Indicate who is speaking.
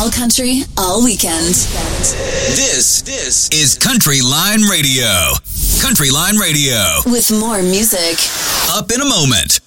Speaker 1: All country, all weekend.
Speaker 2: This is Country Line Radio. Country Line Radio.
Speaker 1: With more music.
Speaker 2: Up in a moment.